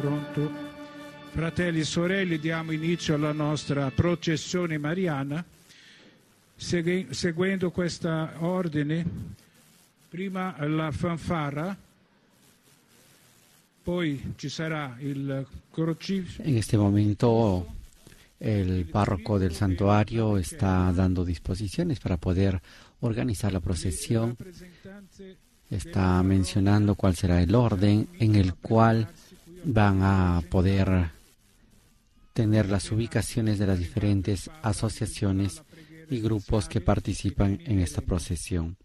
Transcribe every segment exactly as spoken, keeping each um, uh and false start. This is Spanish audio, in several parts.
Pronto. Fratelli e sorelle, diamo inizio alla nostra processione mariana, segui- seguendo questa ordine, prima la fanfara, poi ci sarà il crocifisso. En este momento el párroco del santuario está dando disposiciones para poder organizar la procesión. Está mencionando cuál será el orden en el cual van a poder tener las ubicaciones de las diferentes asociaciones y grupos que participan en esta procesión.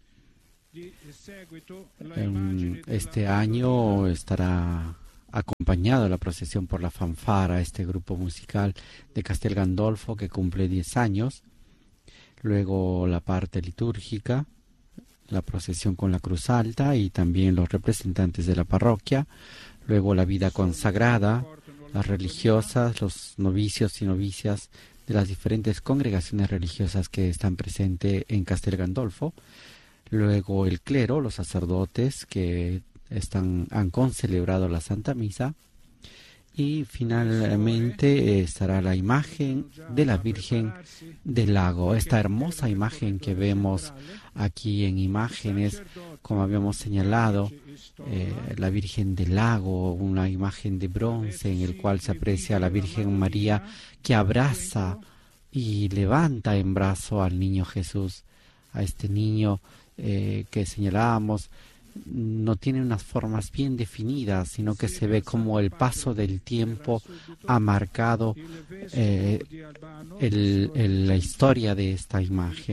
Este año estará acompañado la procesión por la fanfara, este grupo musical de Castel Gandolfo que cumple diez años. Luego la parte litúrgica, la procesión con la cruz alta y también los representantes de la parroquia. Luego la vida consagrada, las religiosas, los novicios y novicias de las diferentes congregaciones religiosas que están presentes en Castel Gandolfo. Luego el clero, los sacerdotes que están, han concelebrado la Santa Misa. Y finalmente eh, estará la imagen de la Virgen del Lago. Esta hermosa imagen que vemos aquí en imágenes, como habíamos señalado, eh, la Virgen del Lago, una imagen de bronce en el cual se aprecia a la Virgen María que abraza y levanta en brazo al niño Jesús, a este niño eh, que señalábamos. No tiene unas formas bien definidas, sino que se ve como el paso del tiempo ha marcado eh, el, el, la historia de esta imagen.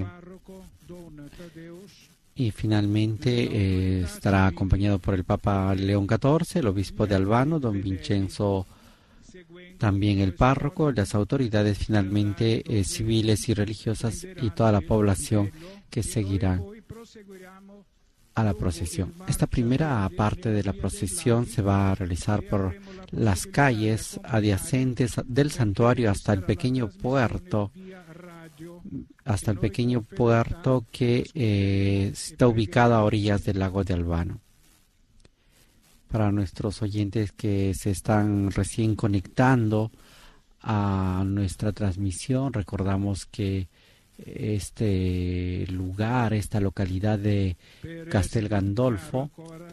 Y finalmente eh, estará acompañado por el Papa León catorce, el obispo de Albano, don Vincenzo, también el párroco, las autoridades finalmente eh, civiles y religiosas y toda la población que seguirán a la procesión. Esta primera parte de la procesión se va a realizar por las calles adyacentes del santuario hasta el pequeño puerto, hasta el pequeño puerto que eh, está ubicado a orillas del lago de Albano. Para nuestros oyentes que se están recién conectando a nuestra transmisión, recordamos que este lugar, esta localidad de Castel Gandolfo,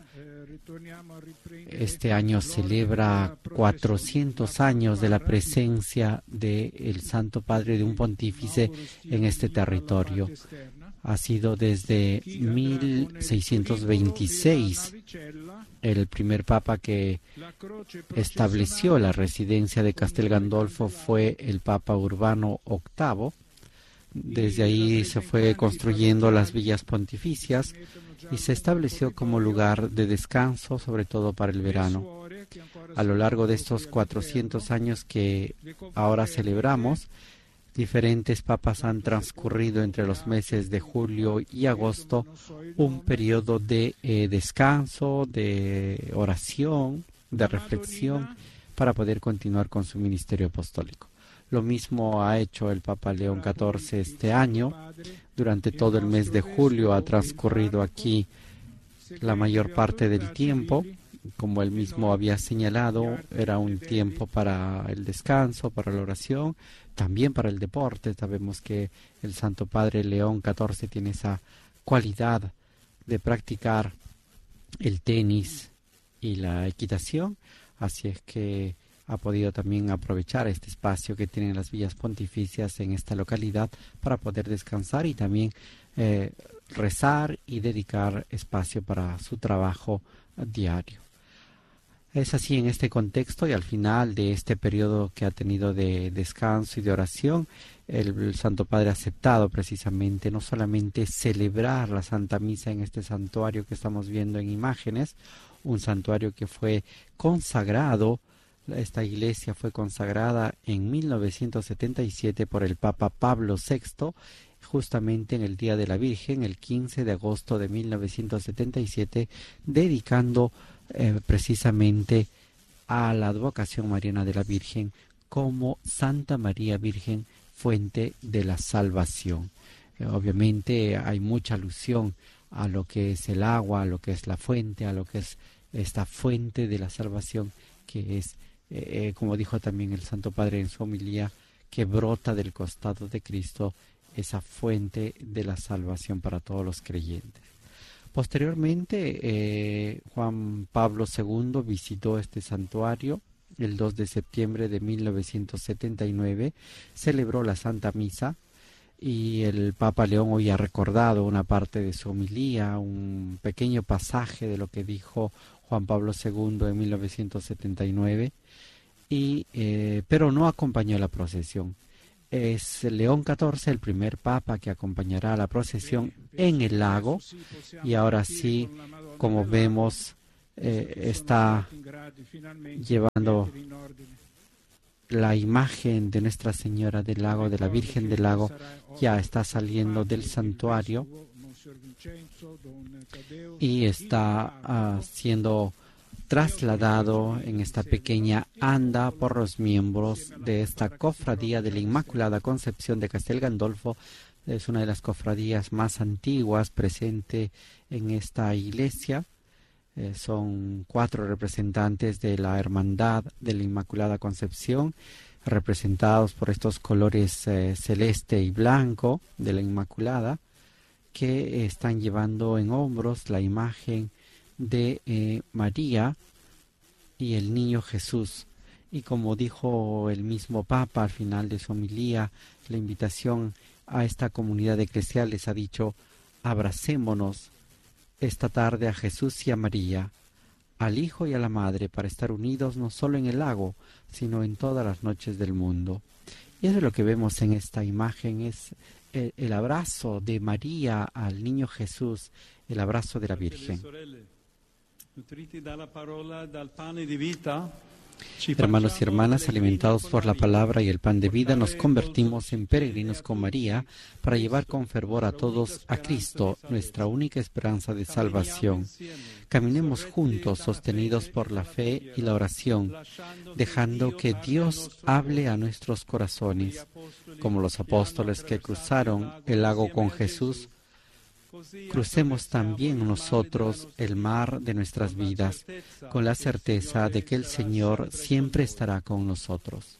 este año celebra cuatrocientos años de la presencia del Santo Padre de un pontífice en este territorio. Ha sido desde mil seiscientos veintiséis el primer papa que estableció la residencia de Castel Gandolfo fue el Papa Urbano octavo. Desde ahí se fue construyendo las villas pontificias y se estableció como lugar de descanso, sobre todo para el verano. A lo largo de estos cuatrocientos años que ahora celebramos, diferentes papas han transcurrido entre los meses de julio y agosto un periodo de eh, descanso, de oración, de reflexión, para poder continuar con su ministerio apostólico. Lo mismo ha hecho el Papa León catorce este año. Durante todo el mes de julio ha transcurrido aquí la mayor parte del tiempo. Como él mismo había señalado, era un tiempo para el descanso, para la oración, también para el deporte. Sabemos que el Santo Padre León catorce tiene esa cualidad de practicar el tenis y la equitación. Así es que ha podido también aprovechar este espacio que tienen las villas pontificias en esta localidad para poder descansar y también eh, rezar y dedicar espacio para su trabajo diario. Es así en este contexto y al final de este periodo que ha tenido de descanso y de oración, el, el Santo Padre ha aceptado precisamente no solamente celebrar la Santa Misa en este santuario que estamos viendo en imágenes, un santuario que fue consagrado. Esta iglesia fue consagrada en mil novecientos setenta y siete por el Papa Pablo sexto, justamente en el Día de la Virgen, el quince de agosto de mil novecientos setenta y siete, dedicando eh, precisamente a la advocación mariana de la Virgen como Santa María Virgen, fuente de la salvación. Eh, obviamente hay mucha alusión a lo que es el agua, a lo que es la fuente, a lo que es esta fuente de la salvación que es eh, como dijo también el Santo Padre en su homilía, que brota del costado de Cristo esa fuente de la salvación para todos los creyentes. Posteriormente, eh, Juan Pablo segundo visitó este santuario. El dos de septiembre de mil novecientos setenta y nueve celebró la Santa Misa y el Papa León hoy ha recordado una parte de su homilía, un pequeño pasaje de lo que dijo Juan Pablo segundo en mil novecientos setenta y nueve, y, eh, pero no acompañó la procesión. Es León catorce el primer papa que acompañará a la procesión en el lago, y ahora sí, como vemos, eh, está llevando la imagen de Nuestra Señora del Lago, de la Virgen del Lago, ya está saliendo del santuario y está uh, siendo trasladado en esta pequeña anda por los miembros de esta cofradía de la Inmaculada Concepción de Castel Gandolfo. Es una de las cofradías más antiguas presente en esta iglesia. Eh, son cuatro representantes de la Hermandad de la Inmaculada Concepción, representados por estos colores eh, celeste y blanco de la Inmaculada, que están llevando en hombros la imagen de eh, María y el niño Jesús. Y como dijo el mismo Papa al final de su homilía, la invitación a esta comunidad eclesial les ha dicho: abracémonos esta tarde a Jesús y a María, al Hijo y a la Madre, para estar unidos no solo en el lago, sino en todas las noches del mundo. Y eso es lo que vemos en esta imagen, es el, el abrazo de María al niño Jesús, el abrazo de la Virgen. Hermanos y hermanas, alimentados por la palabra y el pan de vida, nos convertimos en peregrinos con María para llevar con fervor a todos a Cristo, nuestra única esperanza de salvación. Caminemos juntos, sostenidos por la fe y la oración, dejando que Dios hable a nuestros corazones. Como los apóstoles que cruzaron el lago con Jesús, crucemos también nosotros el mar de nuestras vidas con la certeza de que el Señor siempre estará con nosotros.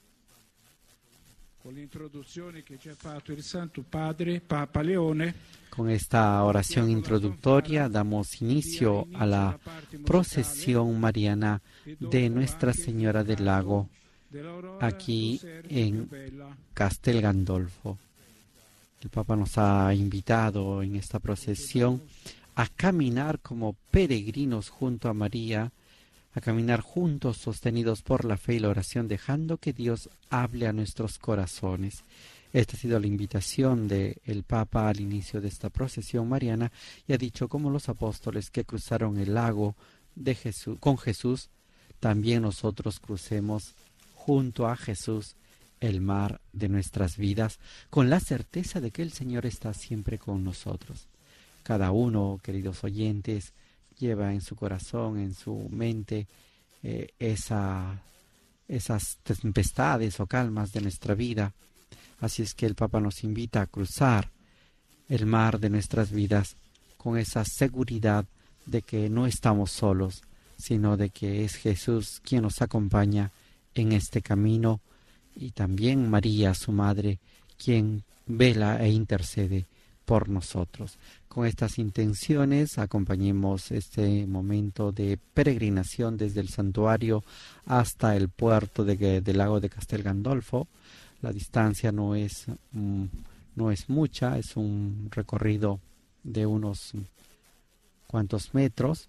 Con esta oración introductoria damos inicio a la procesión mariana de Nuestra Señora del Lago, aquí en Castel Gandolfo. El Papa nos ha invitado en esta procesión a caminar como peregrinos junto a María, a caminar juntos sostenidos por la fe y la oración, dejando que Dios hable a nuestros corazones. Esta ha sido la invitación del Papa al inicio de esta procesión mariana, y ha dicho: como los apóstoles que cruzaron el lago de Jesús, con Jesús, también nosotros crucemos junto a Jesús el mar de nuestras vidas, con la certeza de que el Señor está siempre con nosotros. Cada uno, queridos oyentes, lleva en su corazón, en su mente, eh, esa, esas tempestades o calmas de nuestra vida. Así es que el Papa nos invita a cruzar el mar de nuestras vidas con esa seguridad de que no estamos solos, sino de que es Jesús quien nos acompaña en este camino, y también María, su madre, quien vela e intercede por nosotros. Con estas intenciones acompañemos este momento de peregrinación desde el santuario hasta el puerto de, del lago de Castel Gandolfo. La distancia no es, mm, no es mucha, es un recorrido de unos cuantos metros,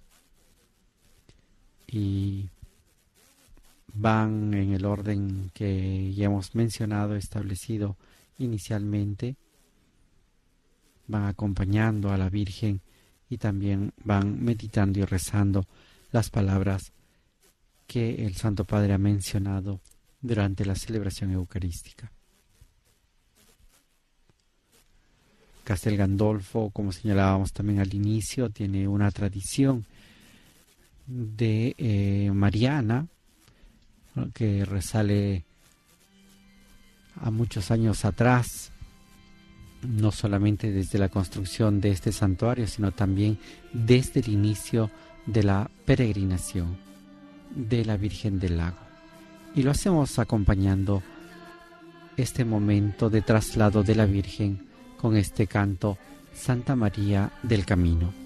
y van en el orden que ya hemos mencionado, establecido inicialmente. Van acompañando a la Virgen y también van meditando y rezando las palabras que el Santo Padre ha mencionado durante la celebración eucarística. Castel Gandolfo, como señalábamos también al inicio, tiene una tradición de eh, mariana, ¿no?, que resale a muchos años atrás, no solamente desde la construcción de este santuario, sino también desde el inicio de la peregrinación de la Virgen del Lago. Y lo hacemos acompañando este momento de traslado de la Virgen con este canto Santa María del Camino.